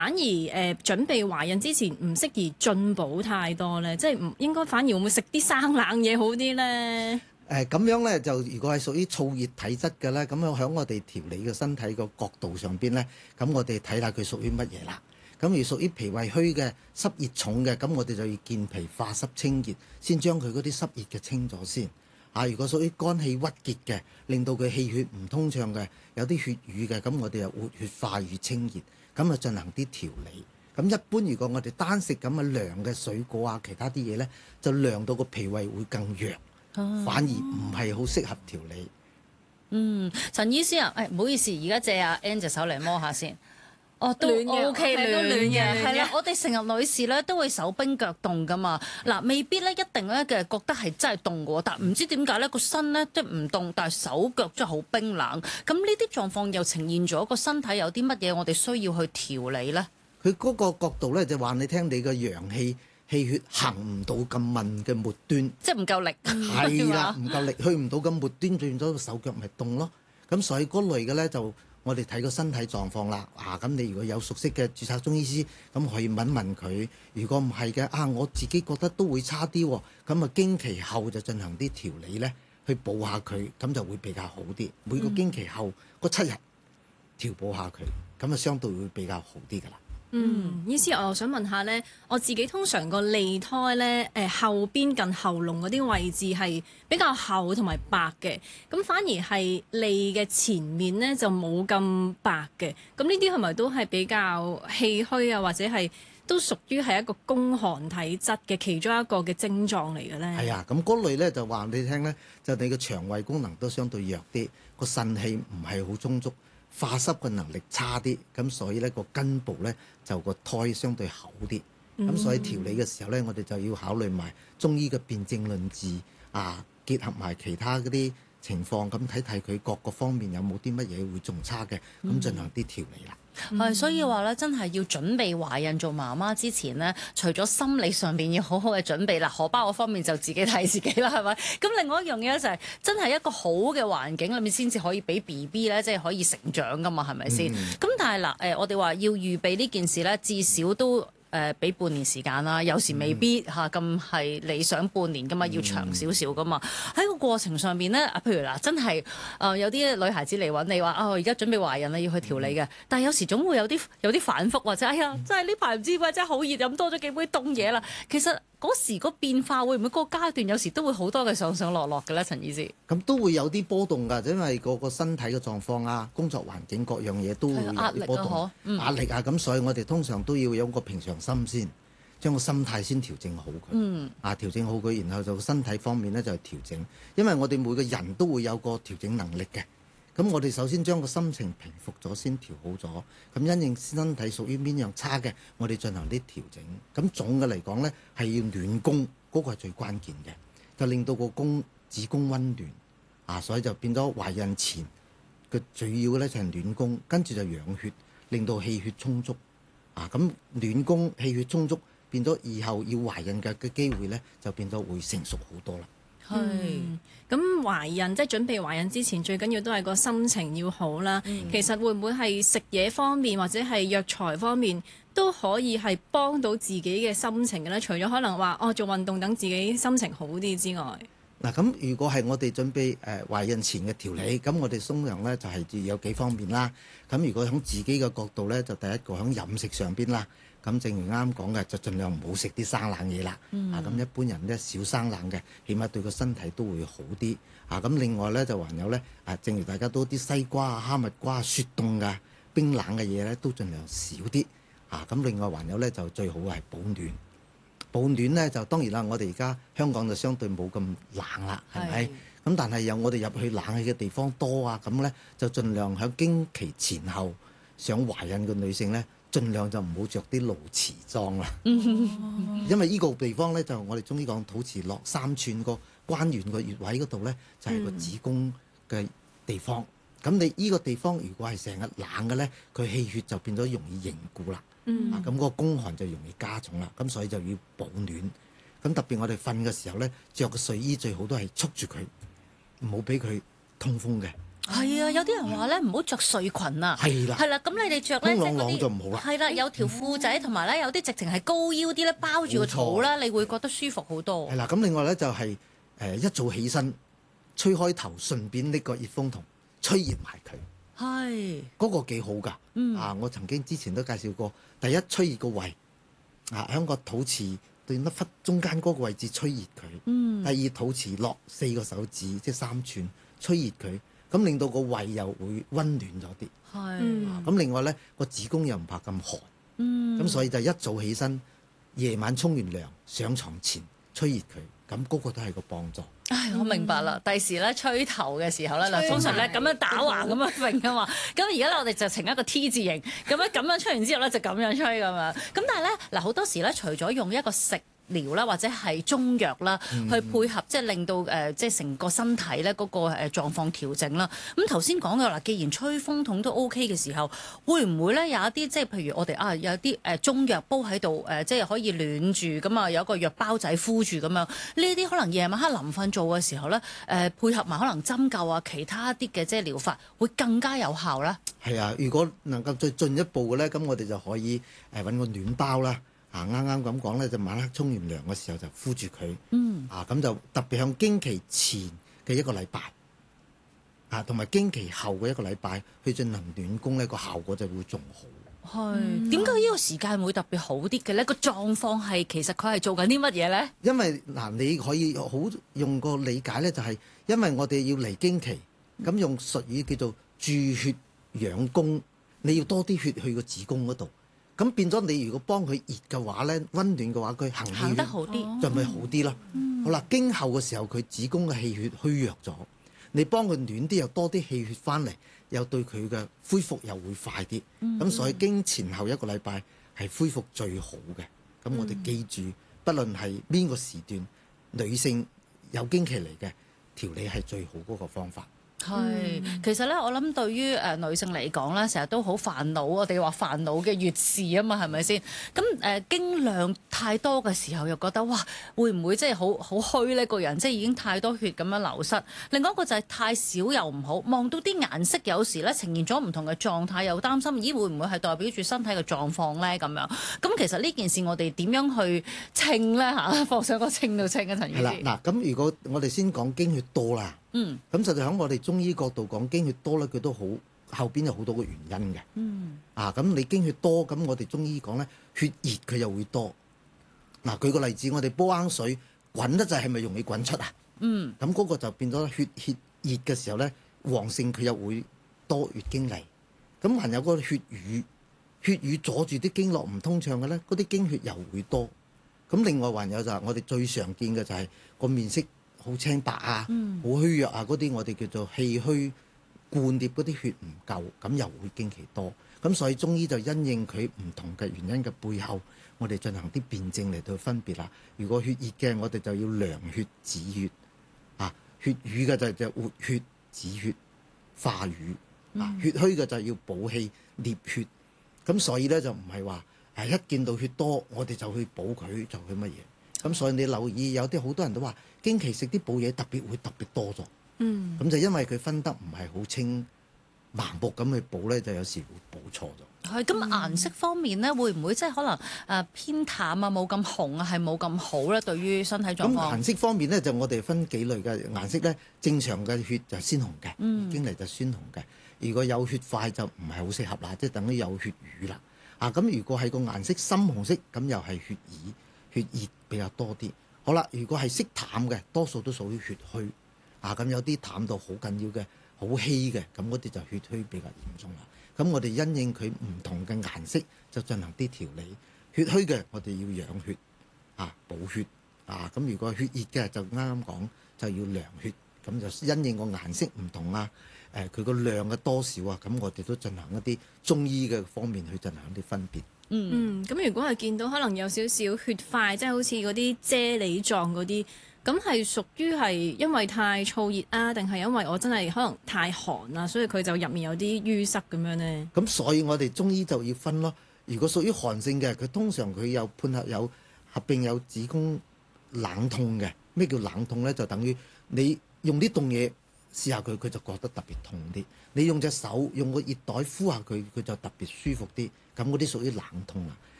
反而準備懷孕之前唔適宜進補太多咧？即係唔應該反而會唔會食啲生冷嘢好啲咧？ 咁樣咧就如果係屬於燥熱體質嘅咧，咁樣喺我哋調理嘅身體個角度上邊咧，咁我哋睇下佢屬於乜嘢啦。咁如屬於脾胃虛嘅、濕熱重嘅，咁我哋就要健脾化濕清熱，先將佢嗰啲濕熱嘅清咗先。如果屬於肝氣鬱結嘅，令到佢氣血唔通暢嘅，有啲血瘀嘅，咁我哋就活血化瘀清熱。咁啊進行啲調理，咁一般如果我哋單食咁嘅涼嘅水果啊，其他啲嘢呢，就涼到個脾胃會更弱，反而唔係好適合調理。 陳醫師啊，唔好意思，而家借阿 Ann 隻手嚟摸下先。哦，都暖嘅 OK， 暖嘅係啦。我哋成日女士咧都會手冰腳凍噶嘛。嗱，未必咧一定咧嘅覺得係真係凍嘅，但唔知點解咧個身咧即係唔凍，但係手腳真係好冰冷。咁呢啲狀況又呈現咗個身體有啲乜嘢我哋需要去調理咧？ 佢嗰個角度咧就話你聽，你個陽氣氣血行唔到咁密嘅末端， 即係唔夠力。 係啦，唔夠力去唔到咁末端，變咗個手腳咪凍咯。咁所以嗰類嘅咧就。我哋睇個身體狀況啦，咁你如果有熟悉嘅註冊中醫師，咁可以問問佢。如果唔係嘅，我自己覺得都會差啲，咁啊經期後就進行啲調理呢，去補下佢，咁就會比較好啲。每個經期後嗰7日調補下佢，咁啊相對會比較好啲㗎啦。 醫師，我又想問下咧，我自己通常個脷苔咧，後邊近喉嚨嗰啲位置係比較厚同埋白嘅，咁反而係脷嘅前面咧就冇咁白嘅，咁呢啲係咪都係比較氣虛啊，或者係都屬於係一個宮寒體質嘅其中一個嘅症狀嚟嘅咧？ 係啊，咁嗰類咧就話你聽咧，就你個腸胃功能都相對弱啲，個腎氣唔係好充足。化濕嘅能力差啲，咁所以呢個根部呢，就個胎相對厚啲，咁所以調理嘅時候呢，我哋就要考慮埋中醫嘅辨證論治結合埋其他嗰啲情況，咁睇睇佢各個方面有冇啲乜嘢會仲差嘅，咁進行啲調理啦。 所以話咧，真係要準備懷孕做媽媽之前呢，除咗心理上邊要好好嘅準備啦，荷包嗰方面就自己睇自己啦，係咪？咁另外一樣嘢咧就係真係一個好嘅環境裏面先至可以俾 BB 咧，即係可以成長噶嘛，係咪先？咁但係嗱，我哋話要預備呢件事咧，至少都俾半年時間啦，有時未必咁係理想半年噶嘛，要長少少噶嘛。喺個過程上邊咧，譬如嗱，真係有啲女孩子嚟揾你話我而家準備懷孕啦，要去調理嘅。但係有時總會有啲反覆，或者哎呀，真係呢排唔知點解真係好熱，飲多咗幾杯凍嘢啦。其實嗰時個變化會唔會嗰個階段有時都會好多嘅上上落落嘅咧？陳醫師， 咁都會有啲波動㗎，因為個身體嘅狀況工作環境各樣嘢都會有啲波動，壓力咁所以我哋通常都要有個平常心先，將個心態先調整好佢，調整好佢，然後就身體方面咧就係調整，因為我哋每個人都會有個調整能力嘅。咁我哋首先將個心情平復咗先調好咗，咁因應身體屬於邊樣差嘅，我哋進行啲調整。咁總嘅嚟講呢，係要暖宮，嗰個係最關鍵嘅，就令到個子宮温暖，所以就變咗懷孕前嘅最要嘅咧就係暖宮，跟住就養血，令到氣血充足，咁暖宮氣血充足，變咗以後要懷孕嘅機會呢，就變咗會成熟好多啦。 咁懷孕即係準備懷孕之前，最緊要都係個心情要好啦。其實會唔會係食嘢方面或者係藥材方面都可以係幫到自己嘅心情嘅咧？除咗可能話做運動等自己心情好啲之外， 咁如果係我哋準備懷孕前嘅調理，咁我哋通常咧就係有幾方面啦。咁如果喺自己嘅角度咧，就第一個喺飲食上邊啦。咁正如啱講嘅，就盡量唔好食啲生冷嘢啦。咁一般人咧少生冷嘅，起碼對個身體都會好啲。咁另外咧就還有咧正如大家都啲西瓜哈密瓜雪凍嘅冰冷嘅嘢咧，都盡量少啲。咁另外還有咧就最好係保暖。保暖咧就當然啦，我哋而家香港就相對冇咁冷啦，係咪？咁但係有我哋入去冷氣嘅地方多咁咧就盡量喺經期前後想懷孕嘅女性咧，盡量就唔好着啲露臍裝啦，因為呢個地方咧就我哋中醫講肚臍落3寸個關元個穴位嗰度咧，就係個子宮嘅地方。咁你呢個地方如果係成日冷嘅咧，佢氣血就變咗容易凝固啦。咁嗰個宮寒就容易加重啦。咁所以就要保暖。咁特別我哋瞓嘅時候咧，着個睡衣最好都係束住佢，唔好俾佢通風嘅。 係啊，有啲人話咧唔好着睡裙啊。 係啦， 係啦，咁你哋着咧空朗朗就唔好啦。 係啦，有條褲仔同埋咧有啲直情係高腰啲咧包住個肚啦，你會覺得舒服好多。 係啦，咁另外咧就係、一早起身吹開頭，順便拎個熱風筒吹熱埋佢。 係嗰個幾好㗎，我曾經之前都介紹過，第一吹熱個胃，喺個肚臍對粒忽中間嗰個位置吹熱佢，第二肚臍落4個手指，即係3寸吹熱佢，咁令到個胃又會温暖咗啲。 係咁另外咧個子宮又唔怕咁寒，咁所以就一早起身，夜晚沖完涼上床前吹熱佢，咁嗰個都係個幫助。 唉，我明白啦。第時咧吹頭嘅時候咧，嗱吹通常咧埋咁樣打橫咁樣揈噶嘛。咁而家咧我哋就呈一個 T 字形，咁樣吹完之後咧就咁樣吹咁樣。咁但係咧嗱好多時咧，除咗用一個食療啦，或者係中藥啦，去配合即係令到即係成個身體咧嗰個狀況調整啦。咁頭先講嘅嗱，既然吹風筒都 OK 嘅時候，會唔會咧有一啲即係譬如我哋有啲中藥煲喺度即係可以暖住咁啊，有一個藥包仔敷住咁樣，呢啲可能夜晚黑臨瞓做嘅時候咧配合埋可能針灸啊其他啲嘅即係療法，會更加有效啦。 係啊，如果能夠再進一步嘅咧，咁我哋就可以揾個暖包啦。啱啱咁講咧，就晚黑沖完涼嘅時候就敷住佢。咁就特別向經期前嘅一個禮拜，同埋經期後嘅一個禮拜去進行暖宮咧，個效果就會仲好。 係點解呢個時間會特別好啲嘅咧？個狀況係其實佢係做緊啲乜嘢咧？ 因為你可以好用個理解咧，就係因為我哋要嚟經期，咁用術語叫做注血養宮，你要多啲血去個子宮嗰度。咁變咗你如果幫佢熱嘅話咧，温暖嘅話，佢行得好啲， 就咪好啲咯。好啦，經後嘅時候佢子宮嘅氣血虛弱咗，你幫佢暖啲，又多啲氣血翻嚟，又對佢嘅恢復又會快啲。咁所以經前後一個禮拜係恢復最好嘅。咁我哋記住，不論係邊個時段，女性有經期嚟嘅調理係最好嗰個方法。 係，其實咧，我諗對於女性嚟講咧，成日都好煩惱。我哋話煩惱嘅月事啊嘛，係咪先？咁經量太多嘅時候，又覺得哇，會唔會即係好虛呢？個人即係已經太多血咁樣流失。另外一個就係太少又唔好，望到啲顏色有時咧呈現咗唔同嘅狀態，又擔心咦會唔會係代表住身體嘅狀況咧？咁樣咁其實呢件事我哋點樣去稱咧嚇？放上個稱度稱啊，陳醫師。 係啦，嗱咁如果我哋先講經血多啦。咁實際喺我哋中醫角度講經血多咧，佢都好後邊有好多個原因嘅。咁你經血多，咁我哋中醫講咧，血熱佢又會多。舉個例子，我哋煲罌水滾得滯，係咪容易滾出啊？咁嗰個就變咗血熱嘅時候咧，旺盛佢又會多月經嚟。咁還有嗰個血瘀阻住啲經絡唔通暢嘅咧，嗰啲經血又會多。咁另外還有就係我哋最常見嘅就係個面色好青白啊，好虛弱啊，嗰啲我哋叫做氣虛灌貼嗰啲血唔夠，咁又會經期多。咁所以中醫就因應佢唔同嘅原因嘅背後，我哋進行啲辨證嚟到分別啦。如果血熱嘅，我哋就要涼血止血；血瘀嘅就活血止血化瘀；血虛嘅就要補氣斂血。咁所以咧就唔係話一見到血多，我哋就去補佢，就去乜嘢。咁所以你留意有啲好多人都話經期食啲補嘢特別多咗，咁就因為佢分得唔係好清，盲目咁去補咧，就有時會補錯咗。 係咁顏色方面咧，會唔會即係可能偏淡啊，冇咁紅啊，係冇咁好咧？對於身體狀況。 咁顏色方面咧，就我哋分幾類嘅顏色咧。正常嘅血就鮮紅嘅，經嚟就鮮紅嘅。如果有血塊就唔係好適合啦，即係等於有血瘀啦。咁如果係個顏色深紅色，咁又係血瘀。血熱比較多啲，好啦。如果係色淡嘅，多數都屬於血虛。咁有啲淡到好緊要嘅，好稀嘅，咁嗰啲就血虛比較嚴重啦。咁我哋因應佢唔同嘅顏色，就進行啲調理。血虛嘅我哋要養血，補血。咁如果血熱嘅就啱啱講就要涼血，咁就因應個顏色唔同佢個量嘅多少咁我哋都進行一啲中醫嘅方面去進行一啲分別。 咁如果係見到可能有少少血塊，即係好似嗰啲啫喱狀嗰啲，咁係屬於係因為太燥熱啊，定係因為我真係可能太寒啊，所以佢就入面有啲淤塞咁樣呢？ 咁所以我哋中醫就要分咯。如果屬於寒性嘅，佢通常佢有配合有合併有子宮冷痛嘅。咩叫冷痛呢？就等於你用啲凍嘢試下佢，佢就覺得特別痛啲。你用隻手用個熱袋敷下佢，佢就特別舒服啲。咁嗰啲屬於冷痛啊。